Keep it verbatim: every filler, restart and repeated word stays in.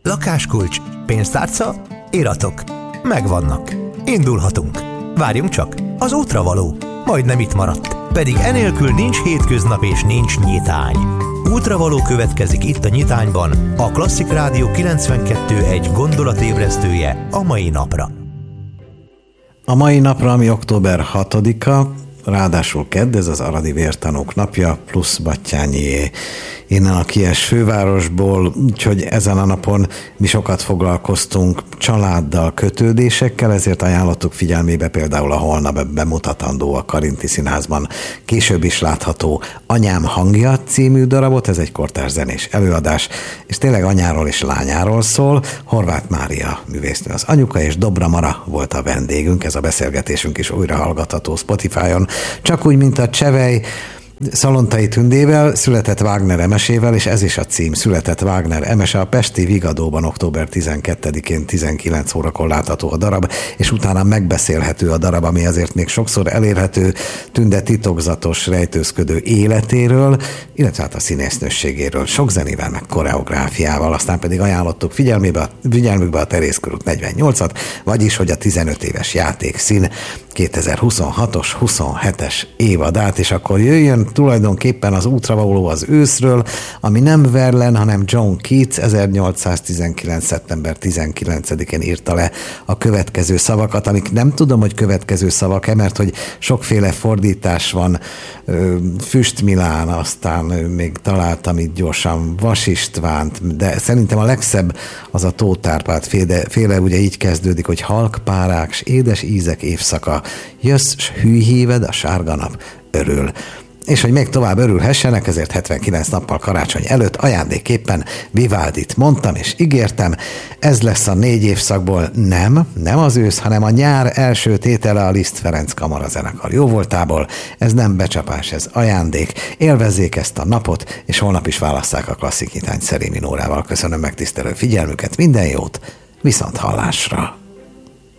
Lakáskulcs, pénztárca, iratok. Megvannak. Indulhatunk. Várjunk csak, az útra való. Majdnem itt maradt. Pedig enélkül nincs hétköznap és nincs nyitány. Útravaló következik itt a Nyitányban, a Klasszik Rádió kilencvenkettő egy gondolatébresztője a mai napra. A mai napra, ami október hatodika, ráadásul kedd, ez az Aradi Vértanúk napja, plusz Batthyányié innen a Kies fővárosból, úgyhogy ezen a napon mi sokat foglalkoztunk családdal, kötődésekkel, ezért ajánlottuk figyelmébe például a holnap bemutatandó a Karinti Színházban később is látható Anyám hangja című darabot, ez egy kortárs zenés előadás, és tényleg anyáról és lányáról szól. Horváth Mária művésznő az anyuka, és Dobra Mara volt a vendégünk, ez a beszélgetésünk is újra hallgatható Spotify-on, csak úgy, mint a Csevej Szalontai Tündével, Született Wagner Emesével, és ez is a cím, Született Wagner Emese, a pesti Vigadóban október tizenkettedikén tizenkilenc órakor látható a darab, és utána megbeszélhető a darab, ami azért még sokszor elérhető, Tünde titokzatos, rejtőzködő életéről, illetve hát a színésznőségéről, sok zenével, meg koreográfiával, aztán pedig ajánlottuk figyelmébe, figyelmükbe a Terész körút negyvennyolcat, vagyis, hogy a tizenöt éves játékszín kétezer-huszonhatos huszonhetes évadát, és akkor jöjjön tulajdonképpen az útravaló az őszről, ami nem Verlaine, hanem John Keats ezernyolcszáztizenkilenc. szeptember tizenkilencedikén írta le a következő szavakat, amik nem tudom, hogy következő szavak-e, mert hogy sokféle fordítás van, Füst Milán, aztán még találtam itt gyorsan Vas Istvánt, de szerintem a legszebb az a Tóth Árpád féle, féle ugye így kezdődik, hogy halk párák, s édes ízek évszaka, jössz, s hűhíved, a sárga nap örül. És hogy még tovább örülhessenek, ezért hetvenkilenc nappal karácsony előtt ajándékképpen Vivaldit mondtam és ígértem, ez lesz a négy évszakból nem, nem az ősz, hanem a nyár első tétele a Liszt Ferenc kamarazenekar jóvoltából. Ez nem becsapás, ez ajándék. Élvezzék ezt a napot, és holnap is válasszák a Klasszik Nyitányt Szerémi Nórával. Köszönöm megtisztelő figyelmüket, minden jót, viszont hallásra!